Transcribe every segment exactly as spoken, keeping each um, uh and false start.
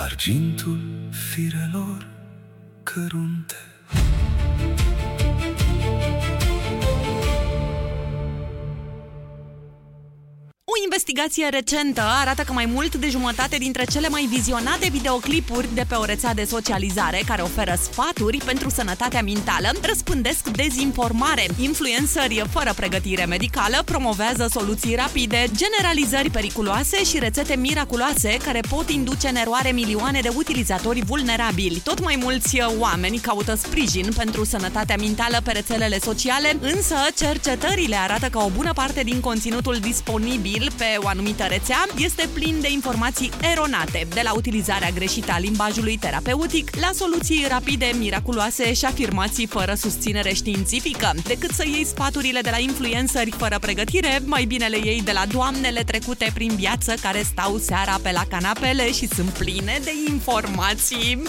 argintul firelor cărunte. O investigație recentă arată că mai mult de jumătate dintre cele mai vizionate videoclipuri de pe o rețea de socializare care oferă sfaturi pentru sănătatea mentală răspândesc dezinformare. Influenceri fără pregătire medicală promovează soluții rapide, generalizări periculoase și rețete miraculoase care pot induce în eroare milioane de utilizatori vulnerabili. Tot mai mulți oameni caută sprijin pentru sănătatea mentală pe rețelele sociale, însă cercetările arată că o bună parte din conținutul disponibil pe o anumită rețea este plin de informații eronate, de la utilizarea greșită a limbajului terapeutic la soluții rapide, miraculoase și afirmații fără susținere științifică. Decât să iei sfaturile de la influenceri fără pregătire, mai bine le iei de la doamnele trecute prin viață care stau seara pe la canapele și sunt pline de informații.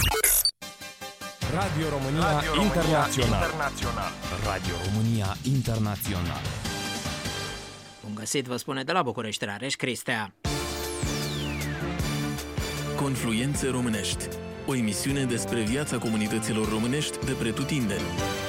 Radio România, Radio România Internațional. Internațional. Radio România Internațional. Bun găsit, vă spune de la București, Rareș Cristea. Confluențe românești. O emisiune despre viața comunităților românești de pretutindeni.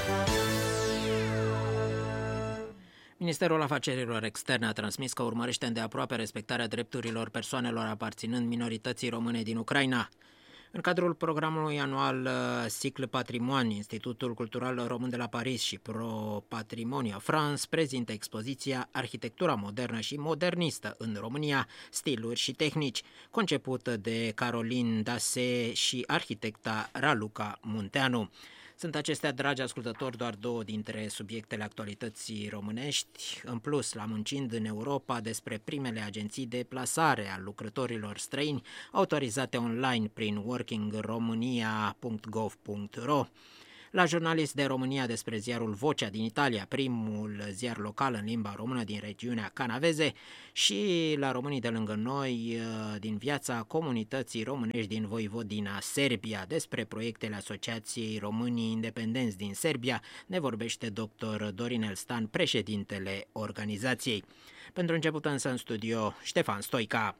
Ministerul Afacerilor Externe a transmis că urmărește îndeaproape respectarea drepturilor persoanelor aparținând minorității române din Ucraina. În cadrul programului anual Cycle Patrimoine, Institutul Cultural Român de la Paris și Pro Patrimonia France prezintă expoziția Arhitectura modernă și modernistă în România, stiluri și tehnici, concepută de Caroline Dassé și arhitecta Raluca Munteanu. Sunt acestea, dragi ascultători, doar două dintre subiectele actualității românești. În plus, la Muncind în Europa despre primele agenții de plasare a lucrătorilor străini autorizate online prin working romania punct gov punct ro. La Jurnalist de România despre ziarul Vocea din Italia, primul ziar local în limba română din regiunea Canaveze, și la Românii de lângă noi din viața comunității românești din Voivodina, Serbia. Despre proiectele Asociației Românii Independenți din Serbia ne vorbește doctor Dorin Elstan, președintele organizației. Pentru început însă în studio Ștefan Stoica.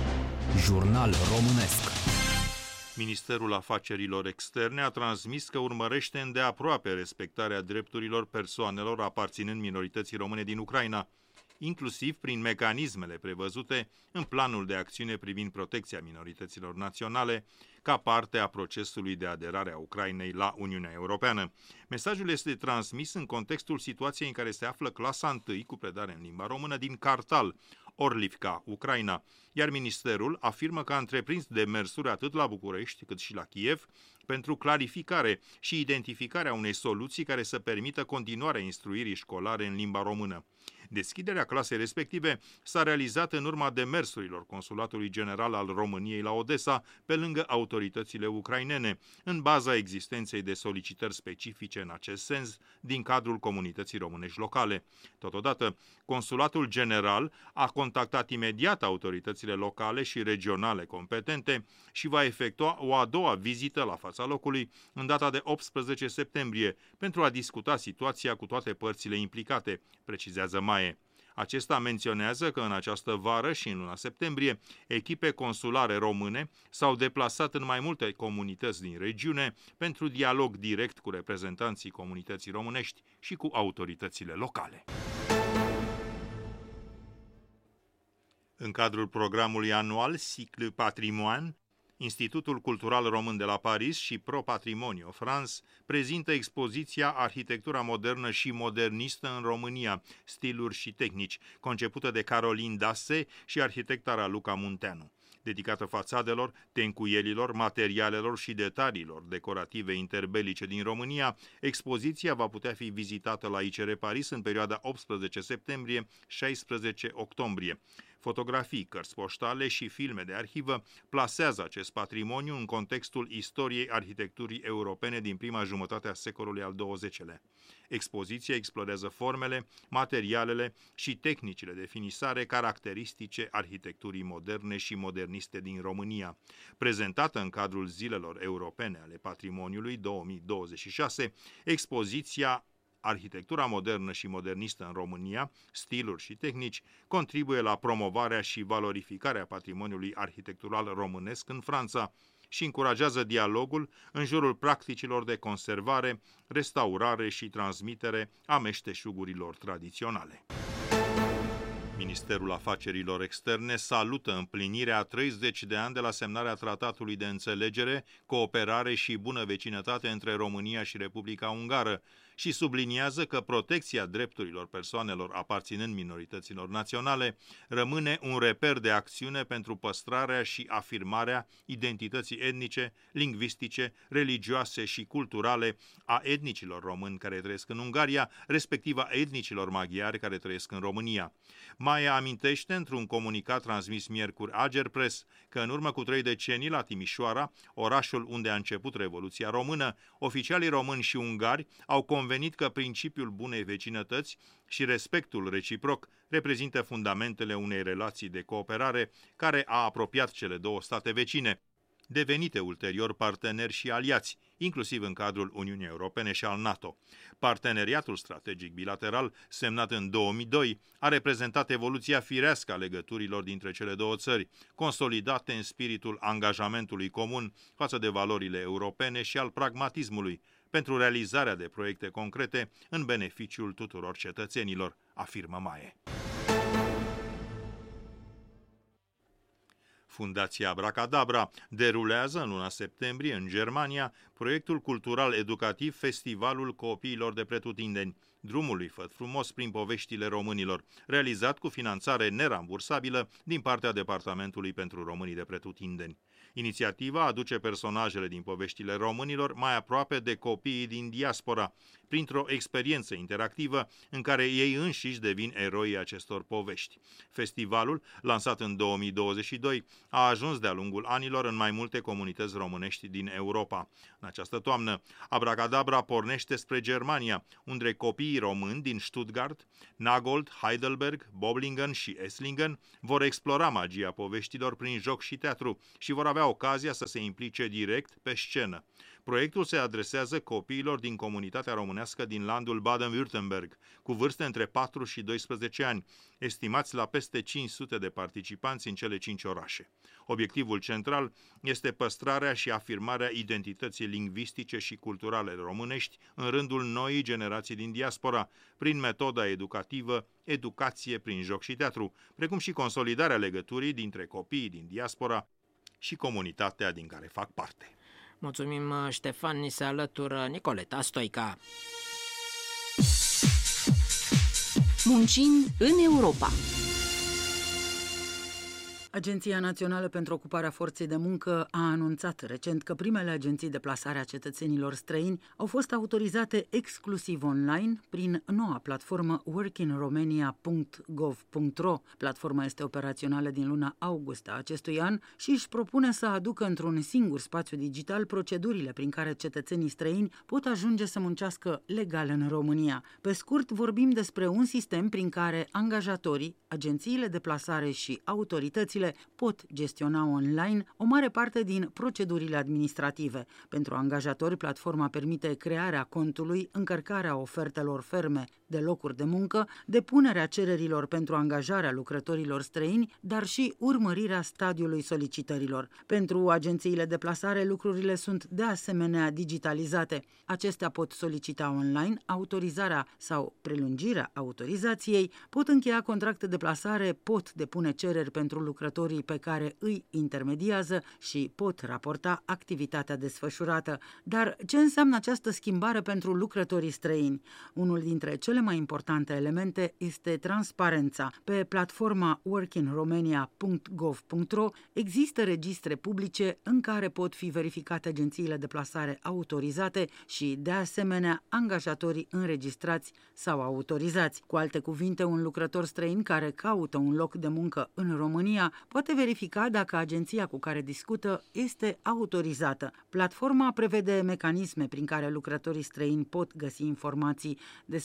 Jurnal românesc. Ministerul Afacerilor Externe a transmis că urmărește îndeaproape respectarea drepturilor persoanelor aparținând minorității române din Ucraina, inclusiv prin mecanismele prevăzute în planul de acțiune privind protecția minorităților naționale, ca parte a procesului de aderare a Ucrainei la Uniunea Europeană. Mesajul este transmis în contextul situației în care se află clasa întâi cu predare în limba română din Kartal, Orlivka, Ucraina, iar ministerul afirmă că a întreprins demersuri atât la București cât și la Kiev pentru clarificare și identificarea unei soluții care să permită continuarea instruirii școlare în limba română. Deschiderea clasei respective s-a realizat în urma demersurilor Consulatului General al României la Odessa, pe lângă autoritățile ucrainene, în baza existenței de solicitări specifice în acest sens din cadrul comunității românești locale. Totodată, Consulatul General a contactat imediat autoritățile locale și regionale competente și va efectua o a doua vizită la fața locului în data de optsprezece septembrie pentru a discuta situația cu toate părțile implicate, precizează Maie. Acesta menționează că în această vară și în luna septembrie, echipe consulare române s-au deplasat în mai multe comunități din regiune pentru dialog direct cu reprezentanții comunității românești și cu autoritățile locale. În cadrul programului anual Cycle Patrimoine, Institutul Cultural Român de la Paris și Pro Patrimonio France prezintă expoziția Arhitectura modernă și modernistă în România, stiluri și tehnici, concepută de Caroline Dassé și arhitecta Raluca Munteanu. Dedicată fațadelor, tencuielilor, materialelor și detaliilor decorative interbelice din România, expoziția va putea fi vizitată la I C R Paris în perioada optsprezece septembrie - șaisprezece octombrie. Fotografii, cărți poștale și filme de arhivă plasează acest patrimoniu în contextul istoriei arhitecturii europene din prima jumătate a secolului al douăzecilea. Expoziția explorează formele, materialele și tehnicile de finisare caracteristice arhitecturii moderne și moderniste din România. Prezentată în cadrul Zilelor Europene ale Patrimoniului două mii douăzeci și șase, expoziția arhitectura modernă și modernistă în România, stiluri și tehnici, contribuie la promovarea și valorificarea patrimoniului arhitectural românesc în Franța și încurajează dialogul în jurul practicilor de conservare, restaurare și transmitere a meșteșugurilor tradiționale. Ministerul Afacerilor Externe salută împlinirea a treizeci de ani de la semnarea Tratatului de Înțelegere, Cooperare și Bună Vecinătate între România și Republica Ungară și subliniază că protecția drepturilor persoanelor aparținând minorităților naționale rămâne un reper de acțiune pentru păstrarea și afirmarea identității etnice, lingvistice, religioase și culturale a etnicilor români care trăiesc în Ungaria, respectiv a etnicilor maghiari care trăiesc în România. Maia amintește într-un comunicat transmis miercuri Agerpres că în urmă cu trei decenii la Timișoara, orașul unde a început Revoluția Română, oficialii români și ungari au convenit că principiul bunei vecinătăți și respectul reciproc reprezintă fundamentele unei relații de cooperare care a apropiat cele două state vecine, devenite ulterior parteneri și aliați, inclusiv în cadrul Uniunii Europene și al NATO. Parteneriatul strategic bilateral, semnat în două mii doi, a reprezentat evoluția firească a legăturilor dintre cele două țări, consolidate în spiritul angajamentului comun față de valorile europene și al pragmatismului, pentru realizarea de proiecte concrete în beneficiul tuturor cetățenilor, afirmă Maie. Fundația Abracadabra derulează în luna septembrie în Germania proiectul cultural educativ Festivalul Copiilor de Pretutindeni, drumul lui Făt Frumos prin poveștile românilor, realizat cu finanțare nerambursabilă din partea Departamentului pentru Românii de Pretutindeni. Inițiativa aduce personajele din poveștile românilor mai aproape de copiii din diaspora, printr-o experiență interactivă în care ei înșiși devin eroii acestor povești. Festivalul, lansat în două mii douăzeci și doi, a ajuns de-a lungul anilor în mai multe comunități românești din Europa. În această toamnă, Abracadabra pornește spre Germania, unde copiii români din Stuttgart, Nagold, Heidelberg, Boblingen și Esslingen vor explora magia poveștilor prin joc și teatru și vor avea ocazia să se implice direct pe scenă. Proiectul se adresează copiilor din comunitatea românească din landul Baden-Württemberg, cu vârste între patru și doisprezece ani, estimați la peste cinci sute de participanți în cele cinci orașe. Obiectivul central este păstrarea și afirmarea identității lingvistice și culturale românești în rândul noii generații din diaspora, prin metoda educativă Educație prin joc și teatru, precum și consolidarea legăturii dintre copiii din diaspora și comunitatea din care fac parte. Mulțumim, Ștefan, ni se alătură Nicoleta Stoica. Muncim în Europa. Agenția Națională pentru Ocuparea Forței de Muncă a anunțat recent că primele agenții de plasare a cetățenilor străini au fost autorizate exclusiv online prin noua platformă working romania punct gov punct ro. Platforma este operațională din luna august a acestui an și își propune să aducă într-un singur spațiu digital procedurile prin care cetățenii străini pot ajunge să muncească legal în România. Pe scurt, vorbim despre un sistem prin care angajatorii, agențiile de plasare și autoritățile pot gestiona online o mare parte din procedurile administrative. Pentru angajatori, platforma permite crearea contului, încărcarea ofertelor ferme de locuri de muncă, depunerea cererilor pentru angajarea lucrătorilor străini, dar și urmărirea stadiului solicitărilor. Pentru agențiile de plasare, lucrurile sunt de asemenea digitalizate. Acestea pot solicita online autorizarea sau prelungirea autorizației, pot încheia contracte de plasare, pot depune cereri pentru lucrătorii pe care îi intermediază și pot raporta activitatea desfășurată. Dar ce înseamnă această schimbare pentru lucrătorii străini? Unul dintre cele mai importante elemente este transparența. Pe platforma working romania punct gov punct ro există registre publice în care pot fi verificate agențiile de plasare autorizate și, de asemenea, angajatorii înregistrați sau autorizați. Cu alte cuvinte, un lucrător străin care caută un loc de muncă în România poate verifica dacă agenția cu care discută este autorizată. Platforma prevede mecanisme prin care lucrătorii străini pot găsi informații despre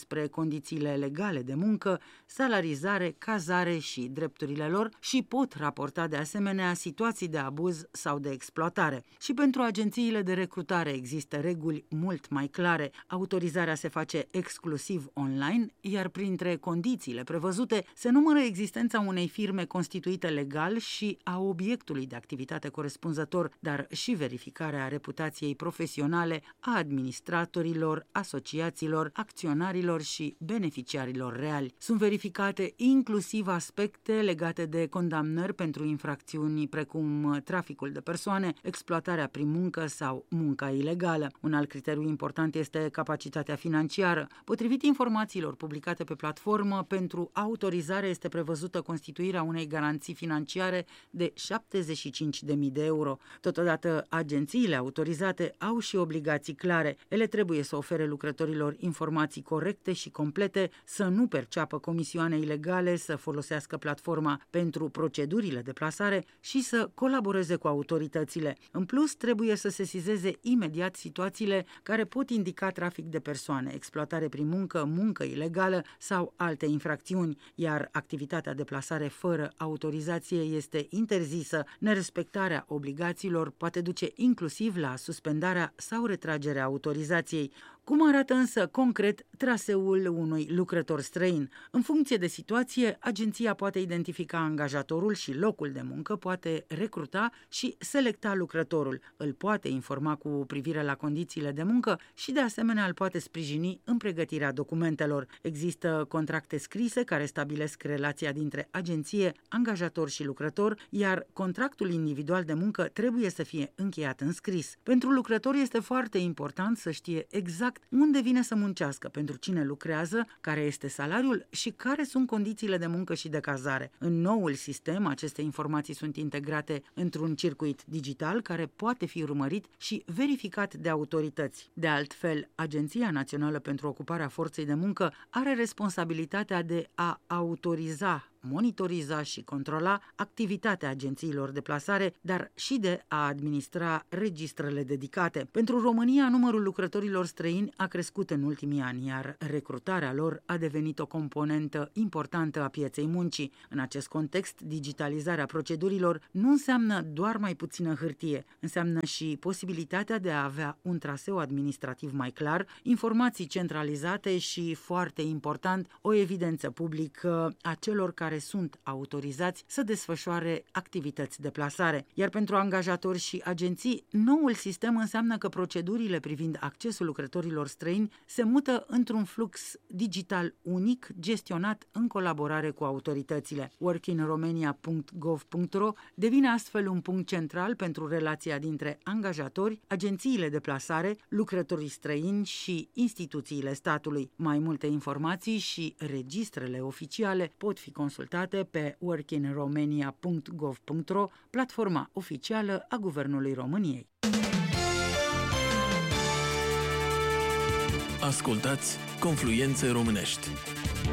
condițiile legale de muncă, salarizare, cazare și drepturile lor și pot raporta de asemenea situații de abuz sau de exploatare. Și pentru agențiile de recrutare există reguli mult mai clare. Autorizarea se face exclusiv online, iar printre condițiile prevăzute se numără existența unei firme constituite legal și a obiectului de activitate corespunzător, dar și verificarea reputației profesionale a administratorilor, asociațiilor, acționarilor și beneficiarilor reali. Sunt verificate inclusiv aspecte legate de condamnări pentru infracțiuni precum traficul de persoane, exploatarea prin muncă sau munca ilegală. Un alt criteriu important este capacitatea financiară. Potrivit informațiilor publicate pe platformă, pentru autorizare este prevăzută constituirea unei garanții financiare de șaptezeci și cinci de mii de euro. Totodată, agențiile autorizate au și obligații clare. Ele trebuie să ofere lucrătorilor informații corecte și complete, să nu perceapă comisioane ilegale, să folosească platforma pentru procedurile de plasare și să colaboreze cu autoritățile. În plus, trebuie să sesizeze imediat situațiile care pot indica trafic de persoane, exploatare prin muncă, muncă ilegală sau alte infracțiuni, iar activitatea de plasare fără autorizație este interzisă. Nerespectarea obligațiilor poate duce inclusiv la suspendarea sau retragerea autorizației. Cum arată însă concret traseul unui lucrător străin? În funcție de situație, agenția poate identifica angajatorul și locul de muncă, poate recruta și selecta lucrătorul, îl poate informa cu privire la condițiile de muncă și de asemenea îl poate sprijini în pregătirea documentelor. Există contracte scrise care stabilesc relația dintre agenție, angajator și lucrător, iar contractul individual de muncă trebuie să fie încheiat în scris. Pentru lucrător este foarte important să știe exact unde vine să muncească, pentru cine lucrează, care este salariul și care sunt condițiile de muncă și de cazare. În noul sistem, aceste informații sunt integrate într-un circuit digital care poate fi urmărit și verificat de autorități. De altfel, Agenția Națională pentru Ocuparea Forței de Muncă are responsabilitatea de a autoriza, monitoriza și controla activitatea agențiilor de plasare, dar și de a administra registrele dedicate. Pentru România, numărul lucrătorilor străini a crescut în ultimii ani, iar recrutarea lor a devenit o componentă importantă a pieței muncii. În acest context, digitalizarea procedurilor nu înseamnă doar mai puțină hârtie, înseamnă și posibilitatea de a avea un traseu administrativ mai clar, informații centralizate și, foarte important, o evidență publică a celor care sunt autorizați să desfășoare activități de plasare. Iar pentru angajatori și agenții, noul sistem înseamnă că procedurile privind accesul lucrătorilor străini se mută într-un flux digital unic, gestionat în colaborare cu autoritățile. working romania punct gov punct ro devine astfel un punct central pentru relația dintre angajatori, agențiile de plasare, lucrătorii străini și instituțiile statului. Mai multe informații și registrele oficiale pot fi consultate pe working romania punct gov punct ro, platforma oficială a Guvernului României. Ascultați Confluențe Românești.